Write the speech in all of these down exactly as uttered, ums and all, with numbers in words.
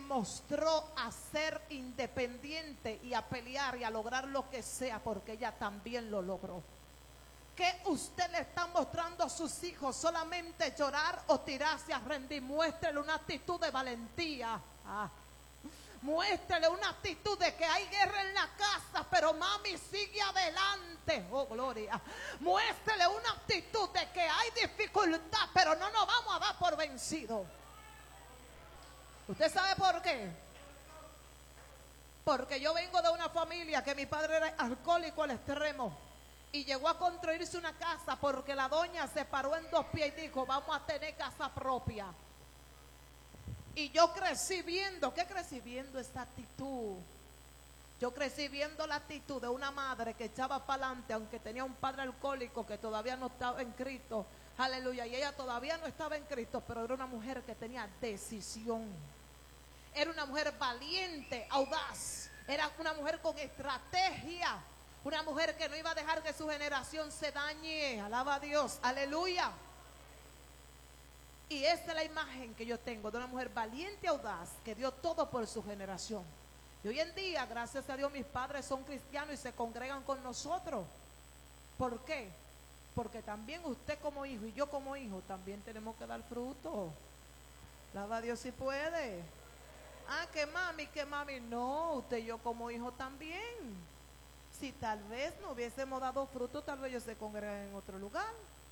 mostró a ser independiente y a pelear y a lograr lo que sea, porque ella también lo logró. ¿Qué usted le está mostrando a sus hijos? ¿Solamente llorar o tirarse a rendir? Muéstrele una actitud de valentía. Ah. Muéstrele una actitud de que hay guerra en la casa, pero mami sigue adelante. Oh, gloria. Muéstrele una actitud de que hay dificultad, pero no nos vamos a dar por vencido. ¿Usted sabe por qué? Porque yo vengo de una familia que mi padre era alcohólico al extremo y llegó a construirse una casa porque la doña se paró en dos pies y dijo: vamos a tener casa propia. Y yo crecí viendo, ¿qué crecí viendo? Esta actitud. Yo crecí viendo la actitud de una madre que echaba para adelante, aunque tenía un padre alcohólico que todavía no estaba en Cristo. Aleluya. Y ella todavía no estaba en Cristo, pero era una mujer que tenía decisión. Era una mujer valiente, audaz. Era una mujer con estrategia. Una mujer que no iba a dejar que su generación se dañe. Alaba a Dios. Aleluya. Y esta es la imagen que yo tengo de una mujer valiente y audaz que dio todo por su generación. Y hoy en día, gracias a Dios, mis padres son cristianos y se congregan con nosotros. ¿Por qué? Porque también usted como hijo y yo como hijo también tenemos que dar fruto. Alaba a Dios si puede. Ah, que mami, que mami. No, usted y yo como hijo también. Si tal vez no hubiésemos dado fruto, tal vez ellos se congregan en otro lugar.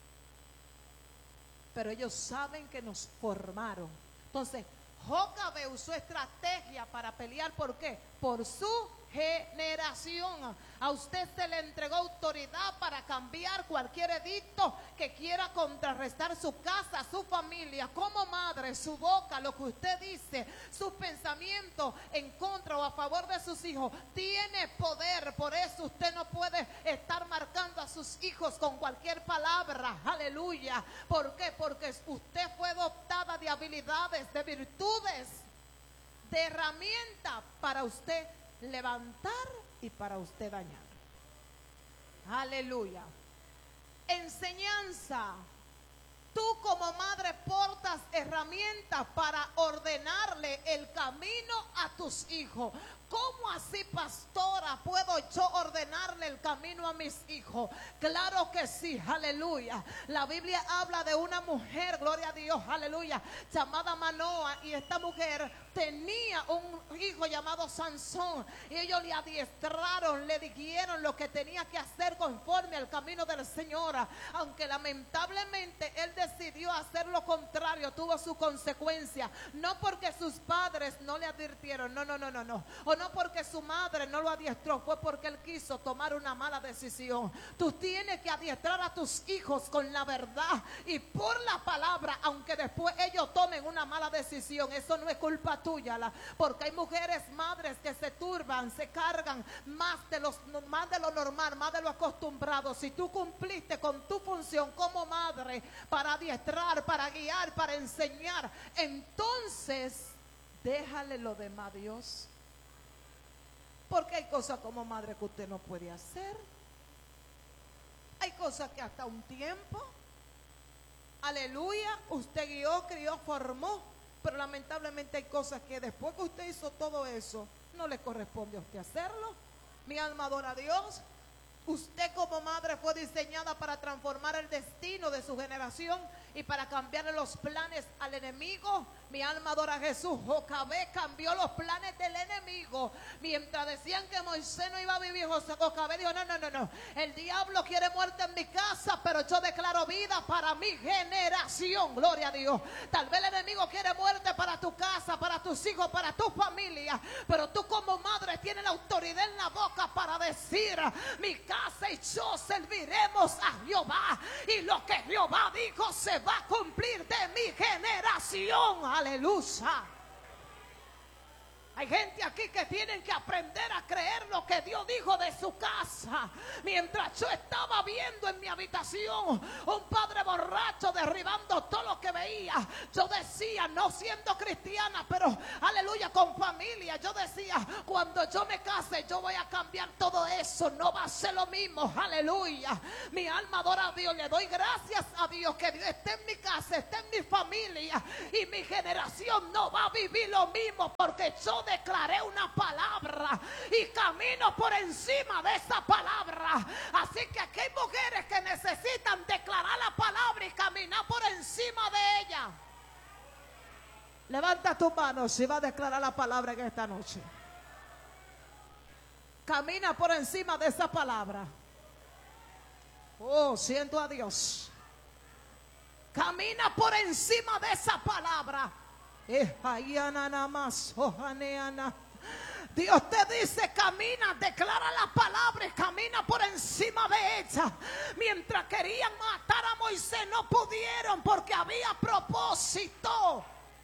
Pero ellos saben que nos formaron. Entonces, Jocabe usó estrategia para pelear. ¿Por qué? Por su generación. A usted se le entregó autoridad para cambiar cualquier edicto que quiera contrarrestar su casa, su familia, como madre, su boca, lo que usted dice, sus pensamientos en contra o a favor de sus hijos, tiene poder. Por eso usted no puede estar marcando a sus hijos con cualquier palabra. Aleluya. ¿Por qué? Porque usted fue dotada de habilidades, de virtudes, de herramientas para usted levantar y para usted dañar. Aleluya. Enseñanza. Tú como madre portas herramientas para ordenarle el camino a tus hijos. ¿Cómo así, pastora, puedo yo ordenarle el camino a mis hijos? Claro que sí, aleluya. La Biblia habla de una mujer, gloria a Dios, aleluya, llamada Manoa, y esta mujer tenía un hijo llamado Sansón, y ellos le adiestraron, le dijeron lo que tenía que hacer conforme al camino del Señor, aunque lamentablemente él decidió hacer lo contrario, tuvo su consecuencia, no porque sus padres no le advirtieron, no, no, no, no, no, o no porque su madre no lo adiestró, fue porque él quiso tomar una mala decisión. Tú tienes que adiestrar a tus hijos con la verdad y por la palabra, aunque después ellos tomen una mala decisión, eso no es culpa tuya, la, porque hay mujeres, madres que se turban, se cargan más de, los, más de lo normal, más de lo acostumbrado. Si tú cumpliste con tu función como madre para adiestrar, para guiar, para enseñar, entonces déjale lo demás a Dios. Porque hay cosas como madre que usted no puede hacer. Hay cosas que hasta un tiempo, aleluya, usted guió, crió, formó. Pero lamentablemente hay cosas que después que usted hizo todo eso, no le corresponde a usted hacerlo. Mi alma adora a Dios. Usted como madre fue diseñada para transformar el destino de su generación y para cambiarle los planes al enemigo. Mi alma adora a Jesús. Jocabe cambió los planes del enemigo. Mientras decían que Moisés no iba a vivir, Jocabe dijo: no, no, no, no. El diablo quiere muerte en mi casa, pero yo declaro vida para mi generación. Gloria a Dios. Tal vez el enemigo quiere muerte para tu casa, para tus hijos, para tu familia, pero tú como madre tienes la autoridad en la boca para decir: mi casa y yo serviremos a Jehová, y lo que Jehová dijo se va a cumplir de mi generación. Aleluya. Hay gente aquí que tienen que aprender a creer lo que Dios dijo de su casa. Mientras yo estaba viendo en mi habitación un padre borracho derribando todo lo que veía, yo decía, no siendo cristiana, pero aleluya, aleluya, con familia. Yo decía, cuando yo me case, yo voy a cambiar todo eso. No va a ser lo mismo, aleluya. Mi alma adora a Dios, le doy gracias a Dios que Dios esté en mi casa, esté en mi familia, y mi generación no va a vivir lo mismo, porque yo declaré una palabra y camino por encima de esa palabra. Así que aquí hay mujeres que necesitan declarar la palabra y caminar por encima de ella. Levanta tu mano si va a declarar la palabra en esta noche. Camina por encima de esa palabra. Oh, siento a Dios. Camina por encima de esa palabra. Dios te dice, camina, declara la palabra y camina por encima de ella. Mientras querían matar a Moisés, no pudieron, porque había propósito.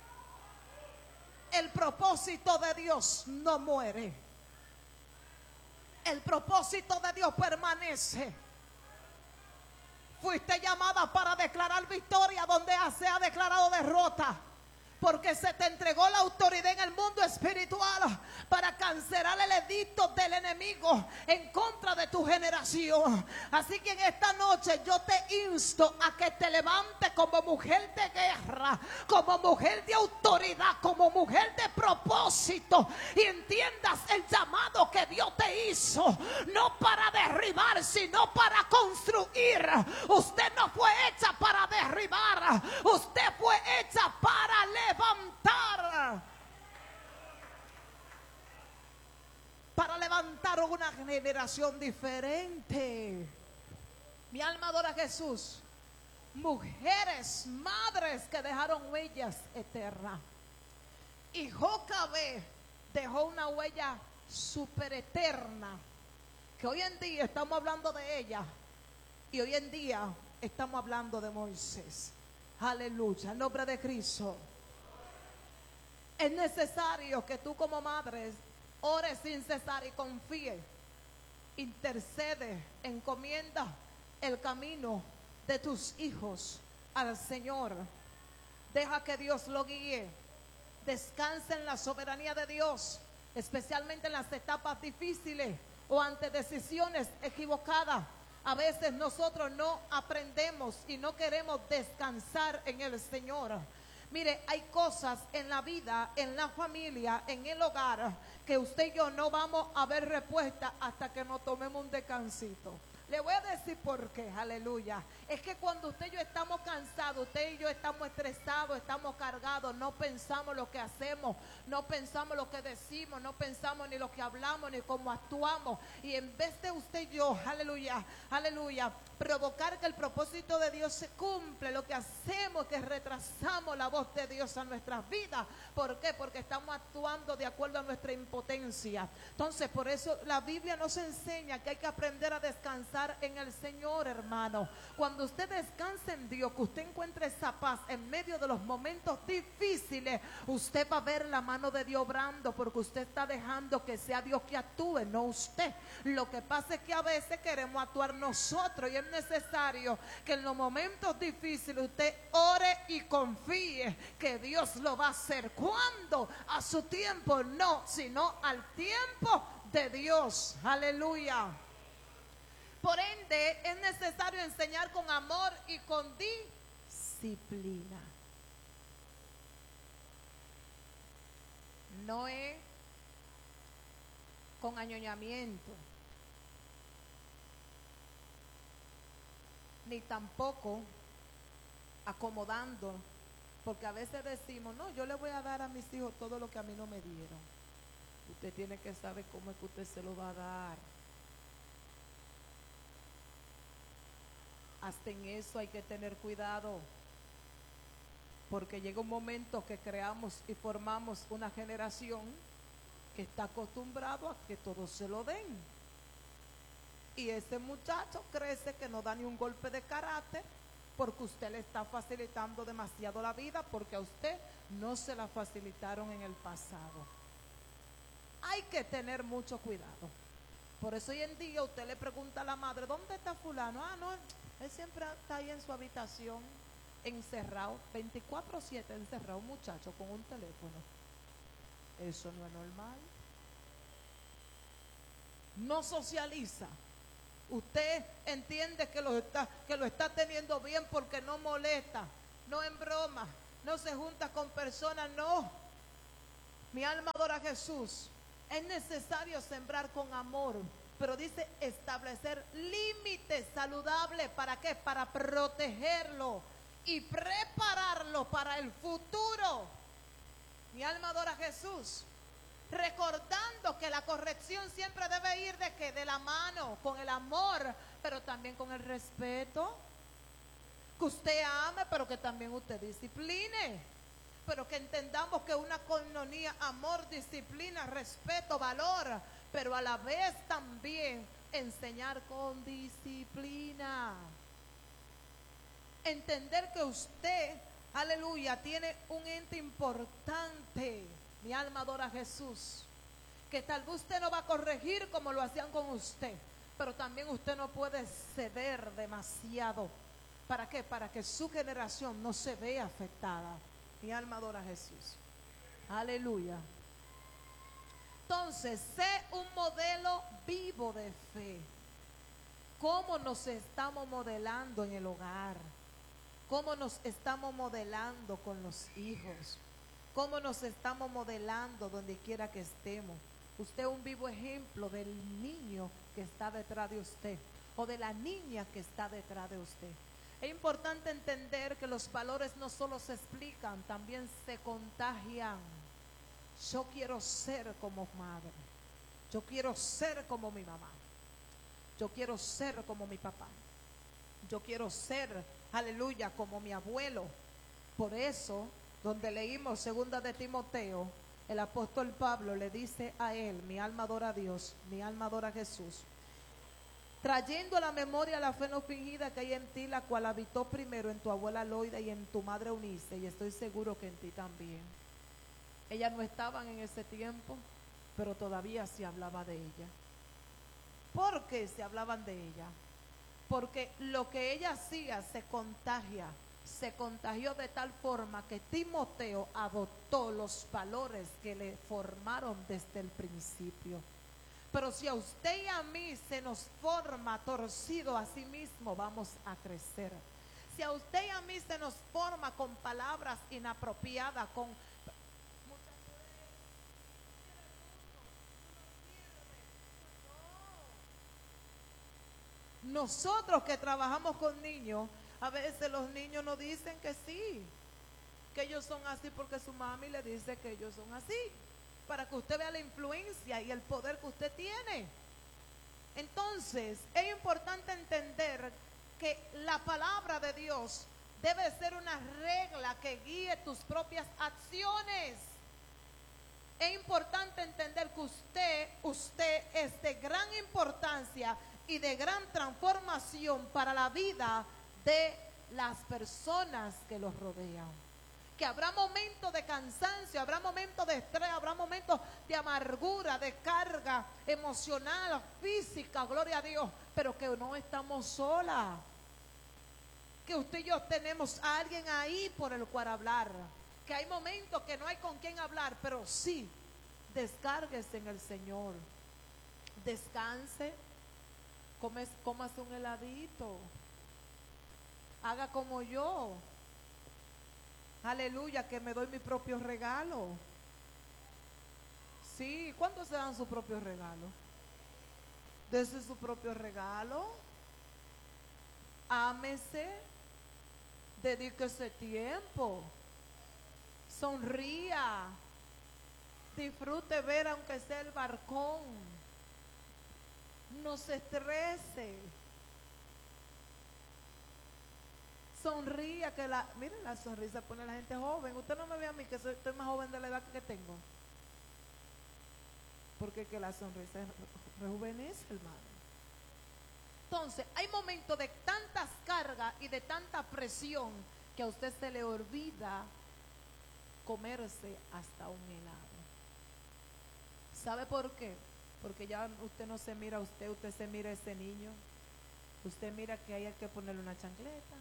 El propósito de Dios no muere. El propósito de Dios permanece. Fuiste llamada para declarar victoria donde se ha declarado derrota, porque se te entregó la autoridad en el mundo espiritual para cancelar el edicto del enemigo en contra de tu generación. Así que en esta noche yo te insto a que te levantes como mujer de guerra, como mujer de autoridad, como mujer de propósito, y entiendas el llamado que Dios te hizo, no para derribar, sino para construir. Usted no fue hecha para derribar, usted fue hecha para levantar. Levantar para levantar una generación diferente. Mi alma adora a Jesús. Mujeres, madres que dejaron huellas eternas. Y Jocabed dejó una huella super eterna, que hoy en día estamos hablando de ella, y hoy en día estamos hablando de Moisés. Aleluya, en nombre de Cristo. Es necesario que tú como madre ores sin cesar y confíe, intercede, encomienda el camino de tus hijos al Señor. Deja que Dios lo guíe. Descansa en la soberanía de Dios, especialmente en las etapas difíciles o ante decisiones equivocadas. A veces nosotros no aprendemos y no queremos descansar en el Señor. Mire, hay cosas en la vida, en la familia, en el hogar, que usted y yo no vamos a ver respuesta hasta que nos tomemos un descansito. Le voy a decir por qué, aleluya. Es que cuando usted y yo estamos cansados, usted y yo estamos estresados, estamos cargados, no pensamos lo que hacemos, no pensamos lo que decimos, no pensamos ni lo que hablamos, ni cómo actuamos. Y en vez de usted y yo, aleluya, aleluya, provocar que el propósito de Dios se cumple, lo que hacemos es que retrasamos la voz de Dios a nuestras vidas. ¿Por qué? Porque estamos actuando de acuerdo a nuestra impotencia. Entonces, por eso la Biblia nos enseña que hay que aprender a descansar en el Señor, hermano. Cuando usted descansa en Dios, que usted encuentre esa paz en medio de los momentos difíciles, usted va a ver la mano de Dios obrando, porque usted está dejando que sea Dios que actúe, no usted. Lo que pasa es que a veces queremos actuar nosotros, y es necesario que en los momentos difíciles usted ore y confíe que Dios lo va a hacer. ¿Cuándo? A su tiempo, no, sino al tiempo de Dios. Aleluya. Por ende, es necesario enseñar con amor y con disciplina. No es con añoñamiento, ni tampoco acomodando, porque a veces decimos, no, yo le voy a dar a mis hijos todo lo que a mí no me dieron. Usted tiene que saber cómo es que usted se lo va a dar. Hasta en eso hay que tener cuidado, porque llega un momento que creamos y formamos una generación que está acostumbrado a que todos se lo den, y ese muchacho crece que no da ni un golpe de carácter, porque usted le está facilitando demasiado la vida, porque a usted no se la facilitaron en el pasado. Hay que tener mucho cuidado. Por eso hoy en día usted le pregunta a la madre, ¿dónde está fulano? Ah, no, él siempre está ahí en su habitación, encerrado, veinticuatro siete encerrado, un muchacho con un teléfono. Eso no es normal. No socializa. Usted entiende que lo está, que lo está teniendo bien porque no molesta, no en broma, no se junta con personas, no. Mi alma adora a Jesús. Es necesario sembrar con amor, pero dice establecer límites saludables. ¿Para qué? Para protegerlo y prepararlo para el futuro. Mi alma adora a Jesús. Recordando que la corrección siempre debe ir de que de la mano, con el amor, pero también con el respeto. Que usted ame, pero que también usted discipline. Pero que entendamos que una coinonía, amor, disciplina, respeto, valor, pero a la vez también enseñar con disciplina. Entender que usted, aleluya, tiene un ente importante. Mi alma adora a Jesús. Que tal vez usted no va a corregir como lo hacían con usted, pero también usted no puede ceder demasiado. ¿Para qué? Para que su generación no se vea afectada. Mi alma adora a Jesús. Aleluya. Entonces, sé un modelo vivo de fe. ¿Cómo nos estamos modelando en el hogar? ¿Cómo nos estamos modelando con los hijos? ¿Cómo nos estamos modelando donde quiera que estemos? Usted es un vivo ejemplo del niño que está detrás de usted o de la niña que está detrás de usted. Es importante entender que los valores no solo se explican, también se contagian. Yo quiero ser como madre. Yo quiero ser como mi mamá. Yo quiero ser como mi papá. Yo quiero ser, aleluya, como mi abuelo. Por eso, donde leímos segunda de Timoteo, el apóstol Pablo le dice a él: mi alma adora a Dios, mi alma adora a Jesús, trayendo a la memoria la fe no fingida que hay en ti, la cual habitó primero en tu abuela Loida y en tu madre Eunice, y estoy seguro que en ti también. Ellas no estaban en ese tiempo, pero todavía se hablaba de ella. ¿Por qué se hablaban de ella? Porque lo que ella hacía se contagia, se contagió de tal forma que Timoteo adoptó los valores que le formaron desde el principio. Pero si a usted y a mí se nos forma torcido a sí mismo, vamos a crecer. Si a usted y a mí se nos forma con palabras inapropiadas, con nosotros que trabajamos con niños, a veces los niños nos dicen que sí, que ellos son así porque su mami le dice que ellos son así, para que usted vea la influencia y el poder que usted tiene. Entonces, es importante entender que la palabra de Dios debe ser una regla que guíe tus propias acciones. Es importante entender que usted, usted es de gran importancia y de gran transformación para la vida de las personas que los rodean. Que habrá momentos de cansancio, habrá momentos de estrés, habrá momentos de amargura, de carga emocional, física, gloria a Dios, pero que no estamos solas. Que usted y yo tenemos a alguien ahí por el cual hablar. Que hay momentos que no hay con quien hablar, pero sí, descárguese en el Señor. Descanse, come, cómase un heladito, haga como yo. Aleluya, que me doy mi propio regalo. Sí, ¿cuántos se dan su propio regalo? Dese su propio regalo. Ámese. Dedíquese tiempo. Sonría. Disfrute ver aunque sea el balcón. No se estrese. Sonría, que la, miren, la sonrisa pone a la gente joven. Usted no me ve a mí que soy, estoy más joven de la edad que tengo, porque que la sonrisa rejuvenece, hermano. Entonces, hay momentos de tantas cargas y de tanta presión que a usted se le olvida comerse hasta un helado. ¿Sabe por qué? Porque ya usted no se mira a usted, usted se mira a ese niño. Usted mira que hay que ponerle una chancleta,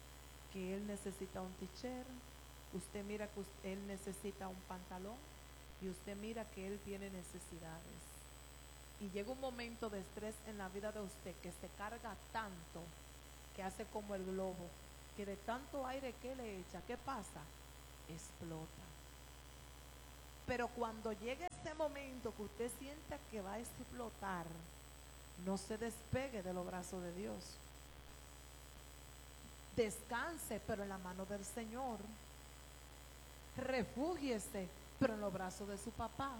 que él necesita un t-shirt, usted mira que usted, él necesita un pantalón, y usted mira que él tiene necesidades. Y llega un momento de estrés en la vida de usted que se carga tanto que hace como el globo, que de tanto aire que le echa, ¿qué pasa? Explota. Pero cuando llegue ese momento que usted sienta que va a explotar, no se despegue de los brazos de Dios. Descanse, pero en la mano del Señor. Refúgiese, pero en los brazos de su papá.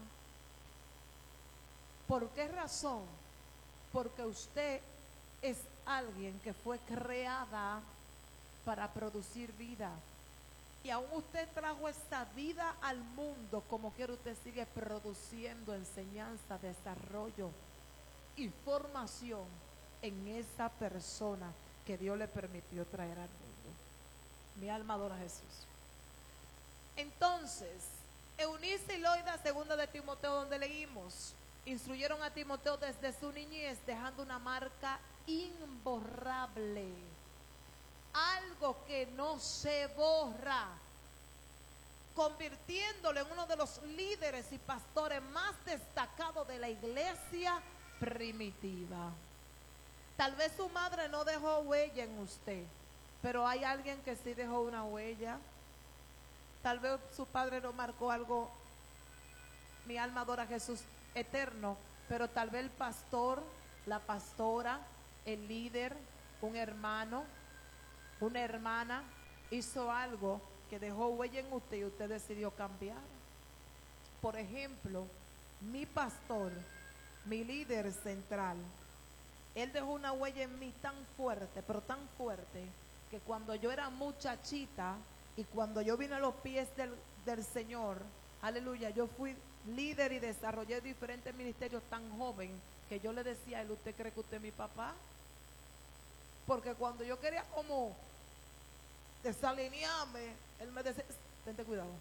¿Por qué razón? Porque usted es alguien que fue creada para producir vida. Y aún usted trajo esta vida al mundo, como quiera usted sigue produciendo enseñanza, desarrollo y formación en esa persona que Dios le permitió traer al mundo. Mi alma adora a Jesús. Entonces, Eunice y Loida, segunda de Timoteo, donde leímos, instruyeron a Timoteo desde su niñez, dejando una marca imborrable. Algo que no se borra, convirtiéndolo en uno de los líderes y pastores más destacados de la iglesia primitiva. Tal vez su madre no dejó huella en usted, pero hay alguien que sí dejó una huella. Tal vez su padre no marcó algo, mi alma adora a Jesús, eterno, pero tal vez el pastor, la pastora, el líder, un hermano, una hermana hizo algo que dejó huella en usted y usted decidió cambiar. Por ejemplo, mi pastor, mi líder central, él dejó una huella en mí tan fuerte, pero tan fuerte, que cuando yo era muchachita y cuando yo vine a los pies del, del Señor, aleluya, yo fui líder y desarrollé diferentes ministerios tan joven que yo le decía a él, ¿usted cree que usted es mi papá? Porque cuando yo quería como desalinearme, él me decía, tente cuidado,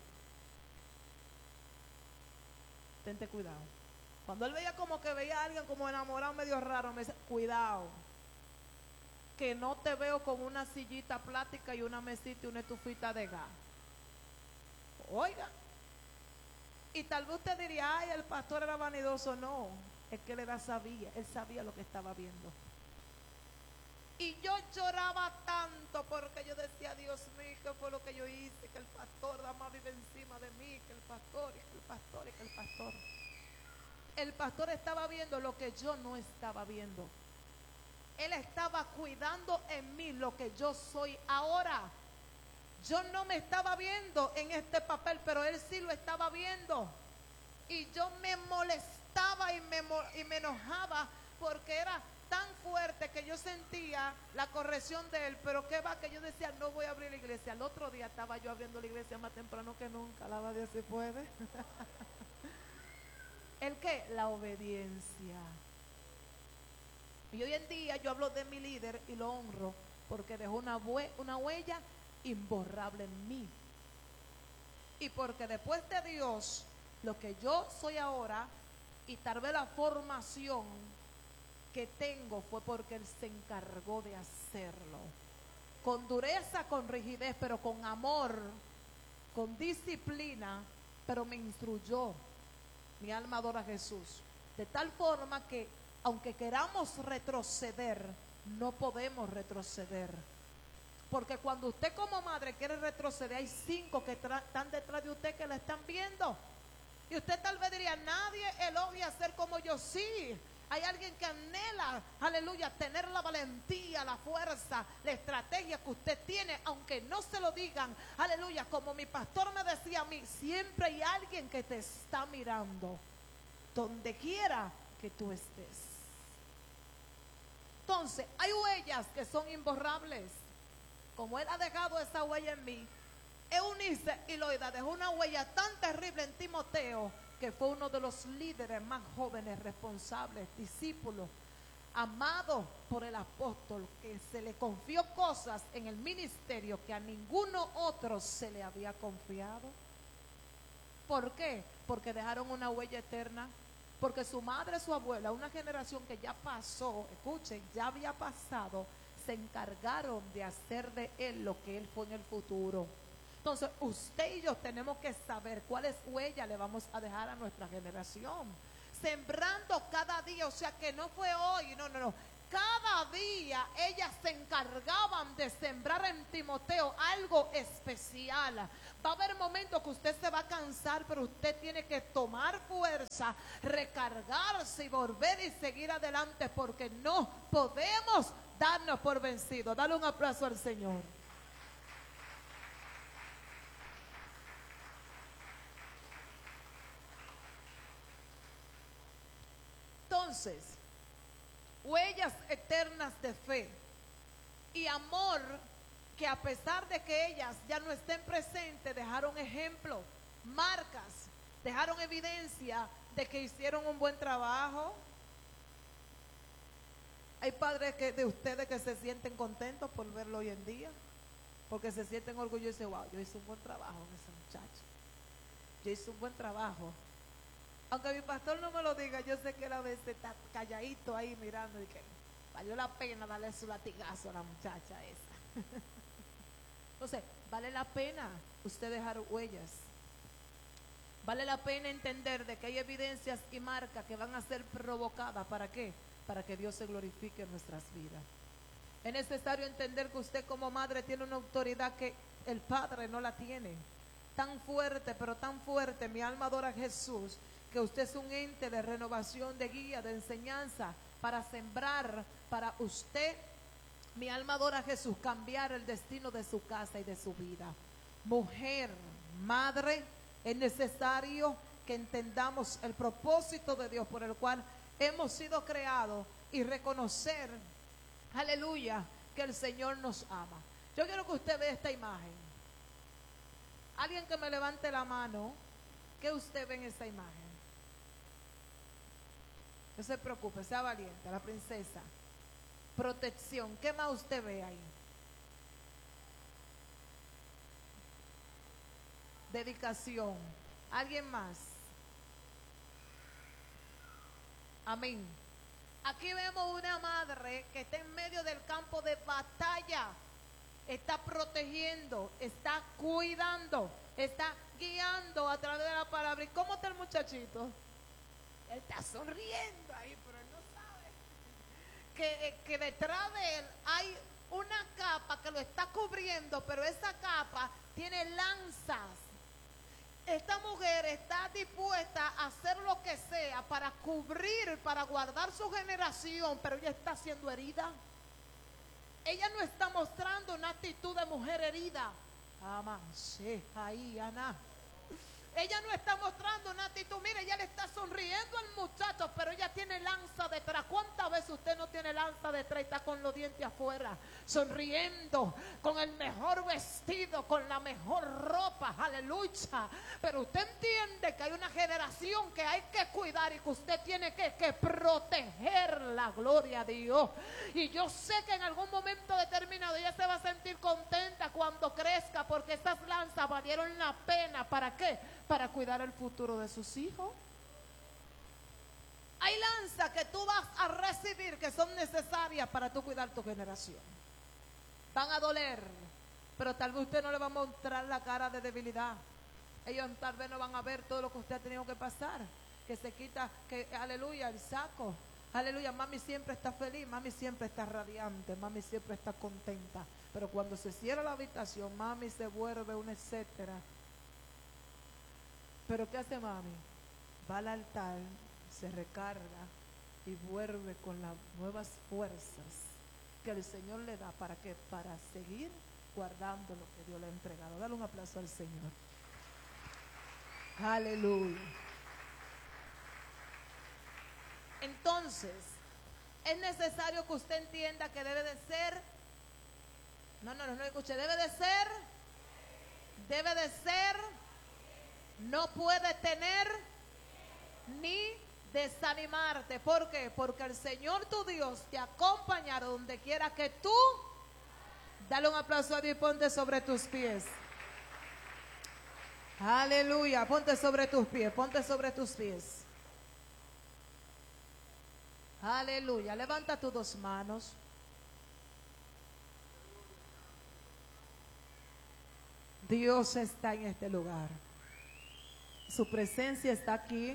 tente cuidado. Cuando él veía como que veía a alguien como enamorado medio raro, me decía, cuidado, que no te veo con una sillita plástica y una mesita y una estufita de gas. Oiga, y tal vez usted diría, ay, el pastor era vanidoso. No, es que él era sabía, él sabía lo que estaba viendo. Y yo lloraba tanto porque yo decía, Dios mío, ¿qué fue lo que yo hice? Que el pastor nada más vive encima de mí, que el pastor, y que el pastor, y que el pastor. El pastor estaba viendo lo que yo no estaba viendo. Él estaba cuidando en mí lo que yo soy ahora. Yo no me estaba viendo en este papel, pero él sí lo estaba viendo. Y yo me molestaba y me, y me enojaba porque era tan fuerte que yo sentía la corrección de él. Pero qué va, que yo decía, no voy a abrir la iglesia. El otro día estaba yo abriendo la iglesia más temprano que nunca. Alaba a Dios si puede. ¿El qué? La obediencia. Y hoy en día yo hablo de mi líder y lo honro porque dejó una, una huella imborrable en mí. Y porque después de Dios, lo que yo soy ahora y tal vez la formación que tengo fue porque Él se encargó de hacerlo. Con dureza, con rigidez, pero con amor, con disciplina, pero me instruyó. Mi alma adora a Jesús. De tal forma que aunque queramos retroceder, no podemos retroceder. Porque cuando usted como madre quiere retroceder, hay cinco que están detrás de usted que la están viendo. Y usted tal vez diría, nadie elogia ser como yo. Sí, hay alguien que anhela, aleluya, tener la valentía, la fuerza, la estrategia que usted tiene, aunque no se lo digan, aleluya. Como mi pastor me decía a mí, siempre hay alguien que te está mirando, donde quiera que tú estés. Entonces, hay huellas que son imborrables. Como Él ha dejado esa huella en mí, Eunice y Loida dejó una huella tan terrible en Timoteo, que fue uno de los líderes más jóvenes, responsables, discípulos, amado por el apóstol, que se le confió cosas en el ministerio que a ninguno otro se le había confiado. ¿Por qué? Porque dejaron una huella eterna. Porque su madre, su abuela, una generación que ya pasó, escuchen, ya había pasado, se encargaron de hacer de él lo que él fue en el futuro. Entonces usted y yo tenemos que saber cuáles huellas le vamos a dejar a nuestra generación. Sembrando cada día, o sea que no fue hoy, no, no, no. Cada día ellas se encargaban de sembrar en Timoteo algo especial. Va a haber momentos que usted se va a cansar, pero usted tiene que tomar fuerza, recargarse y volver y seguir adelante, porque no podemos darnos por vencidos. Dale un aplauso al Señor. Entonces, huellas eternas de fe y amor que a pesar de que ellas ya no estén presentes, dejaron ejemplo, marcas, dejaron evidencia de que hicieron un buen trabajo. Hay padres que, de ustedes que se sienten contentos por verlo hoy en día, porque se sienten orgullosos y dicen, wow, yo hice un buen trabajo en ese muchacho, yo hice un buen trabajo. Aunque mi pastor no me lo diga, yo sé que él a veces está calladito ahí mirando y que valió la pena darle su latigazo a la muchacha esa. Entonces, vale la pena usted dejar huellas. Vale la pena entender de que hay evidencias y marcas que van a ser provocadas. ¿Para qué? Para que Dios se glorifique en nuestras vidas. Es necesario entender que usted como madre tiene una autoridad que el Padre no la tiene. Tan fuerte, pero tan fuerte, mi alma adora a Jesús, que usted es un ente de renovación, de guía, de enseñanza, para sembrar, para usted, mi alma adora a Jesús, cambiar el destino de su casa y de su vida. Mujer, madre, es necesario que entendamos el propósito de Dios por el cual hemos sido creados y reconocer, aleluya, que el Señor nos ama. Yo quiero que usted vea esta imagen. Alguien que me levante la mano, ¿qué usted ve en esta imagen? No se preocupe, sea valiente, la princesa. Protección, ¿qué más usted ve ahí? Dedicación. ¿Alguien más? Amén. Aquí vemos una madre que está en medio del campo de batalla. Está protegiendo, está cuidando, está guiando a través de la palabra. ¿Y cómo está el muchachito? Él está sonriendo ahí, pero él no sabe que, que detrás de él hay una capa que lo está cubriendo, pero esa capa tiene lanzas. Esta mujer está dispuesta a hacer lo que sea para cubrir, para guardar su generación, pero ella está siendo herida. Ella no está mostrando una actitud de mujer herida. Amán, sí, ahí, Ana. Ella no está mostrando una actitud, mire, ella le está sonriendo al muchacho, pero ella tiene lanza detrás. ¿Cuántas veces usted no tiene lanza detrás y está con los dientes afuera, sonriendo, con el mejor vestido, con la mejor ropa, aleluya? Pero usted entiende que hay una generación que hay que cuidar y que usted tiene que, que protegerla, gloria a Dios. Y yo sé que en algún momento determinado ella se va a sentir contenta cuando crezca, porque esas lanzas valieron la pena. ¿Para qué? Para cuidar el futuro de sus hijos. Hay lanzas que tú vas a recibir que son necesarias para tú cuidar tu generación. Van a doler, pero tal vez usted no le va a mostrar la cara de debilidad. Ellos tal vez no van a ver todo lo que usted ha tenido que pasar, que se quita, que aleluya, el saco. Aleluya, mami siempre está feliz, mami siempre está radiante, mami siempre está contenta. Pero cuando se cierra la habitación, mami se vuelve un etcétera. Pero ¿qué hace mami? Va al altar, se recarga y vuelve con las nuevas fuerzas que el Señor le da. ¿Para qué? Para seguir guardando lo que Dios le ha entregado. Dale un aplauso al Señor. Aleluya. Entonces, es necesario que usted entienda que debe de ser, no, no, no, no escuche, debe de ser, debe de ser, no puede tener ni desanimarte. ¿Por qué? Porque el Señor tu Dios te acompañará donde quiera que tú. Dale un aplauso a Dios y ponte sobre tus pies. Aleluya, ponte sobre tus pies, ponte sobre tus pies. Aleluya, levanta tus dos manos. Dios está en este lugar. Su presencia está aquí.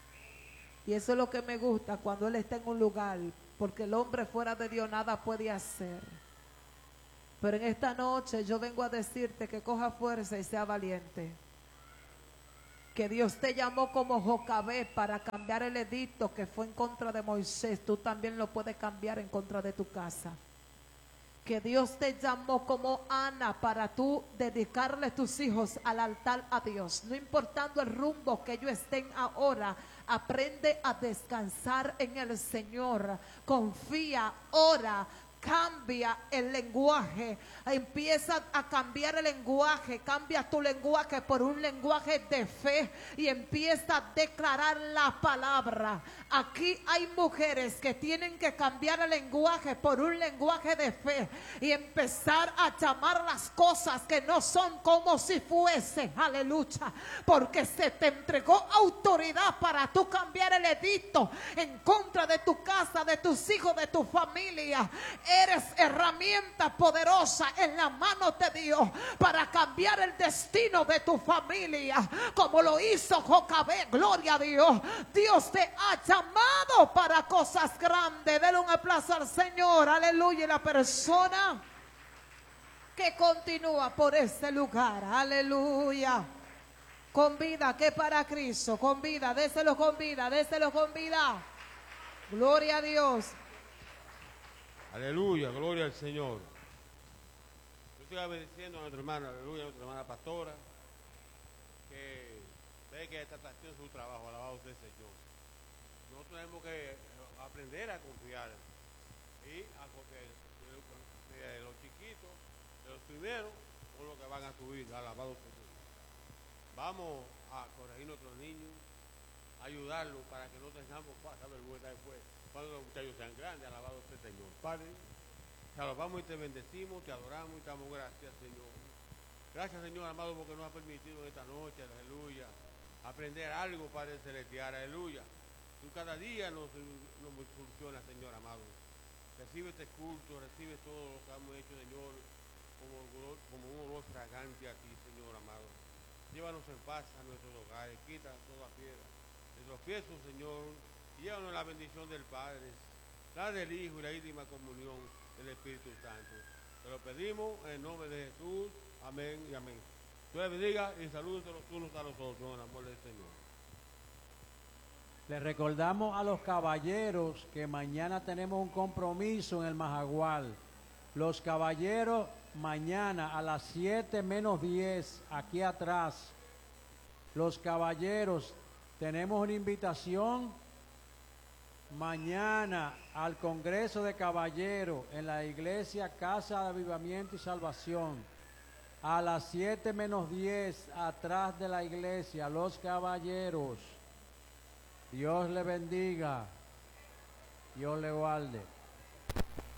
Y eso es lo que me gusta cuando Él está en un lugar, porque el hombre fuera de Dios nada puede hacer. Pero en esta noche yo vengo a decirte que coja fuerza y sea valiente. Que Dios te llamó como Jocabed para cambiar el edicto que fue en contra de Moisés. Tú también lo puedes cambiar en contra de tu casa. Que Dios te llamó como Ana para tú dedicarle tus hijos al altar a Dios. No importando el rumbo que ellos estén ahora, aprende a descansar en el Señor. Confía, ora. Cambia el lenguaje, empieza a cambiar el lenguaje, cambia tu lenguaje por un lenguaje de fe y empieza a declarar la palabra. Aquí hay mujeres que tienen que cambiar el lenguaje por un lenguaje de fe y empezar a llamar las cosas que no son como si fuese, aleluya, porque se te entregó autoridad para tú cambiar el edicto en contra de tu casa, de tus hijos, de tu familia. Eres herramienta poderosa en la mano de Dios para cambiar el destino de tu familia, como lo hizo Jocabed. Gloria a Dios. Dios te ha llamado para cosas grandes. Dele un aplauso al Señor. Aleluya. Y la persona que continúa por este lugar, aleluya, con vida, que para Cristo, con vida, déselo con vida, déselo con vida. Gloria a Dios. Aleluya, gloria al Señor. Yo estoy agradeciendo a nuestra hermana, aleluya, a nuestra hermana pastora, que ve que esta está haciendo su trabajo, alabado sea el Señor. Nosotros tenemos que aprender a confiar y a confiar de los chiquitos, de los primeros, son los que van a subir, alabado sea el Señor. Vamos a corregir a nuestros niños, ayudarlos para que no tengamos pasar vergüenza después. Cuando los muchachos sean grandes, alabado sea el Señor. Padre, te alabamos y te bendecimos, te adoramos y te damos gracias, Señor. Gracias, Señor amado, porque nos ha permitido esta noche, aleluya, aprender algo, Padre celestial, aleluya. Tú cada día nos, nos funcionas, Señor amado. Recibe este culto, recibe todo lo que hemos hecho, Señor, como, como un olor fragante a ti, Señor amado. Llévanos en paz a nuestros hogares, quita toda piedra de tropiezo, Señor. Llévanos la bendición del Padre, la del Hijo y la íntima comunión del Espíritu Santo. Te lo pedimos en el nombre de Jesús. Amén y amén. Dios les bendiga y saludos los unos a los otros en el amor del Señor. Les recordamos a los caballeros que mañana tenemos un compromiso en el Majagual. Los caballeros mañana a las siete menos diez, aquí atrás. Los caballeros, tenemos una invitación mañana al Congreso de Caballeros en la iglesia Casa de Avivamiento y Salvación a las siete menos diez atrás de la iglesia. Los caballeros, Dios le bendiga, Dios le guarde.